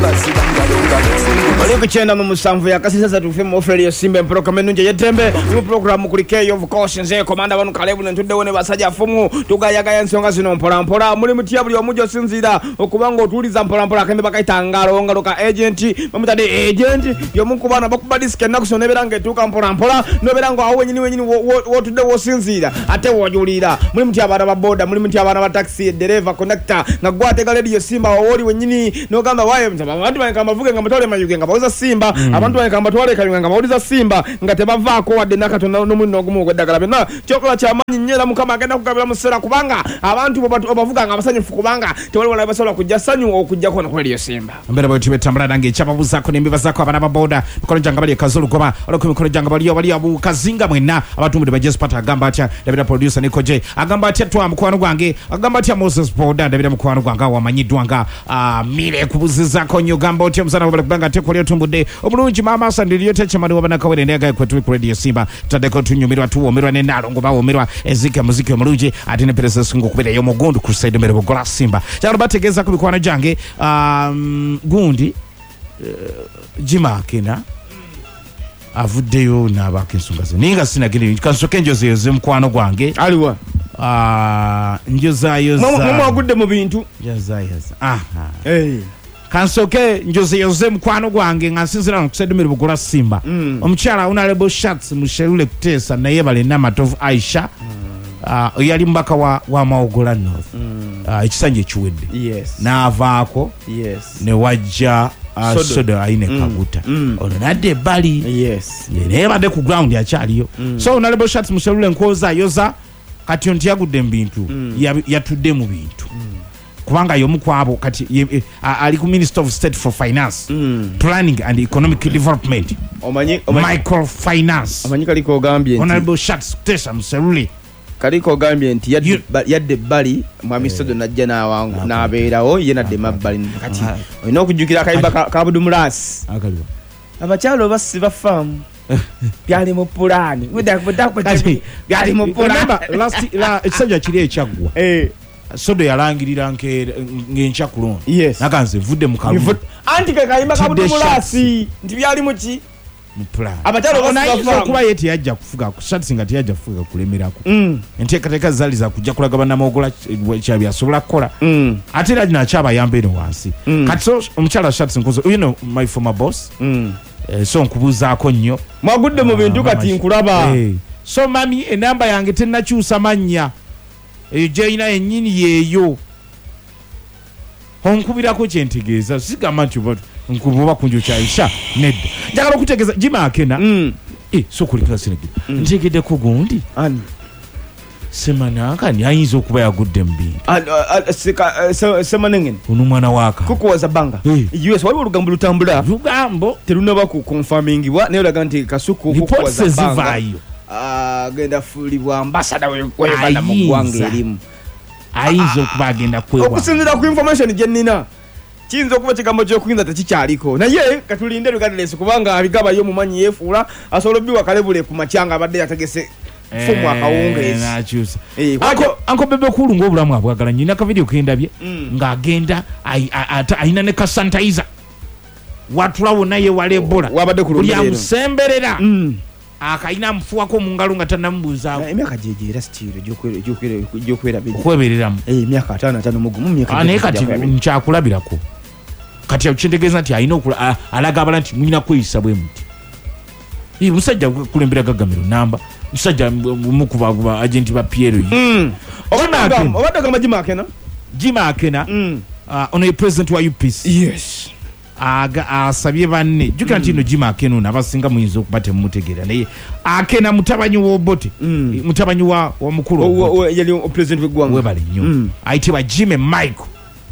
Kuchenda mu musanvu ya kasisa za tufemu ofreli ya Simba mpero kamenunje yetembe mu program kulike of course nze komanda banu Kalebu ntudde wone basajja fumu tugayagaya nsonga zino mpola mpola muri mutia buli omujo sinzira okubanga otuliza mpola mpola kembe bakayitangalo ngalo ka agent bamutade agent yo mukubana bakubadiske nakusone berange tuka mpola mpola no berango awo wenyini wotudde wosinzira ate wojulira muri mutia bana ba boda muri mutia bana ba taxi driver conductor ngagwate galedio Simba woli wenyini no gamba waye mtaba abantu bankamba vuge ngamatole mayuge ngaba Simba abantu bankamba twale kali ngamba uliza Simba ngate bavako wadde nakatonda no muno gumu gwedagala bena chokola cha manyi nyera mukama agenda kugabira musera kubanga abantu bavuga ngabasanyifu kubanga tewali wala basola kujja sanyu okujja kona kweli Simba mbere bwe tibetambula nange chapa buzako nembiba zako abana baboda kono janga bali kazulu goba oloko kono janga bali abu kazinga mwena abatumudi baje spata agamba atya David producer Nico J agamba atya twa mukwano gwange agamba atya Moses Boda David mukwano gwanga wamanyidwanga mire kubuziza konyo gamba otya mzana wabala kubanga tekole tumbude obulungi mama sandiliyo techamani wabana kawere ndega kwetu ku radio Simba tadeko tunyumirwa tuwomerwa ne nalongo bawomerwa ezika muziki omulungi atine peresa sungu kubere yo mugundu crusade mere bogola Simba cyaro bategeza kubikwana jange gundi Jima Kena avuddeyo n'abakensungaze ninga sinagire kansoke njoze mukwano gwange aliwa njozayo mama agudde mu bintu njozayo kansoke njoze mukwano gwange ngansinzira kusedumira bugola Simba omukyala unalebo shots musherule kutesa naye bale namatovu Aisha yali mbaka wa maogola North ekisanje kiwedde n'avaako ne wajja sodo aine kaguta ono nadde bali naye badde ku ground yakyaliyo so unalebo shots musherule nkoza yoza kati onti yagudde mu bintu yatudde mu bintu kubanga yomu kwabo kati ali ku Minister of State for Finance Planning and Economic Development microfinance amanyi kaliko gambye honorable shots tesa mseruli kaliko gambye nti yadde bali mwami sodo najja nawangu nabeerawo yena de mabbali kati olina okujjukira akayimba kabudumulasi akaliwa abakyalo basiba famu byali mu pulani byali mu pulani ekisajja kiri ekyagwa sodo yalangirira ngencha kulonda naganze vudde mukabu anti kakayimba kabudumulasi nti byali muki muplan abatalo basiba kuba yeti yajja kufuga kushatsinga ti yajja kufuga kulemerako enteekateeka zali za kujja kulagaba namogola kyabya asobola kukola ate era gina kyaba yambeeno wansi kati so omukyala shatsinkuzo you know my former boss so nkubuzaako nnyo mwagudde mu bintu kati nkulaba so mami enamba yange tennakyusa mannya eyo gyeyina ennyini yeeyo onkubirako kyentegeeza sigamba nti nkububa kunjo kyayisha nedda njagala okutegeeza Jima Kena so kulikira sinegire ntegeddeko gundi Semananga ayinza okuba yagudde mu bintu Semanengen ono mwana waaka kukuwaza banga US waliwo olugambo lutambula lugambo terunaba ku confirmingibwa naye olaga nti kasuku kukuwaza banga agenda fulibwa ambassador webana mu ggwanga erimu ayinza okuba agenda kwewa okusinzira ku information gye nnina kiyinza okuba kigambo ky'okuyinza tekikyaliko naye katulinde regardless kubanga abigaba yo mumanyi yeefuula asobola obbiwa Kalebule ku makyanga abadde yategese fumu akawungeezi nakyusa anko bebe kulu ng'obulamu abwagala nyina ka video kendabye ng'agenda ayina ne ka sanitizer watula wonna yeewala Ebola buli amusemberera akayina mufuwako mu ngalo nga tannamubuuzaawo emyaka gyegyera sitiro okwebereramu emyaka 5 mugumu naye kati nkyakulabirako kati akyentegeeza nti alina alaga abala nti mulina kweyisa bwe muti musajja kulembera gagamiro namba musajja mukuba agenti ba Piero obadde gamba Jima Kena ono ye president wa UPC asabye banne jukira nti no Jima Kena abasinga muyinza okuba temutegeera naye Akena mutabanyi w'Obote mutabanyi wa mukulu yali president w'eggwanga webale nnyo ayitibwa Jimmy Michael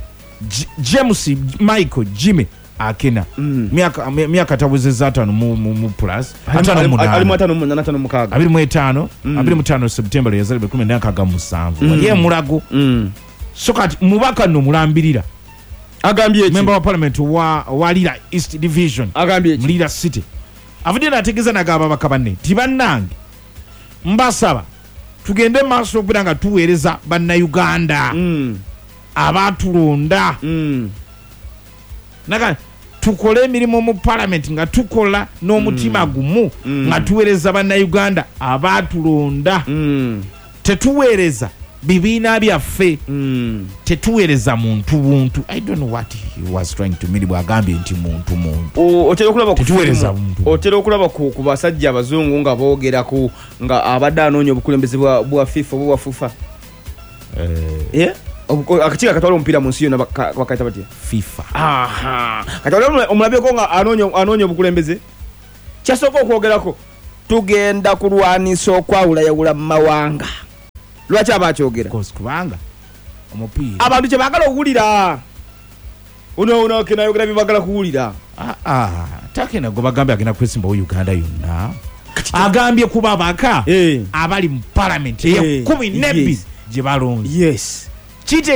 James Michael Jimmy Akena miaka tabuzeza 5 mu plus 25 September yazaliwe 17 ye mulago so kati mubaka no mulambirira agambye eki member wa parliament wa Lira East Division agambye eki Lira City avudde nategeza nagaba bakabane tibannange mbasaba tugende maaso okubira tuweereza bannayuganda abatulonda naga tukole emirimu mu parliament nga tukola n'omutima gumu nga tuweereza bannayuganda abaatulonda tetuweereza bibiina byaffe tetuweereza muntu buntu. I don't know what he was trying to mean bw'agambye nti muntu otera okulaba ku basajja abazungu nga boogera ku nga abadde anoonya obukulembeze bwa FIFA bwa FUFA akakiiko akatwala omupiira mu nsi yonna bakayita batya FIFA. kati omulabyeko nga anoonya obukulembeze kyasooka okwogerako tugenda kulwanisa okwawulayawula mu mawanga. Lwaki abakyogera? Kubanga omupiira abantu kye baagala okuwulira ono kenayogera bye baagala kuwulira. takena go bagambye agenda kwesimbawo Uganda yonna agambye kuba abaka abali mu parliament ya 12 gye balonze. Yes.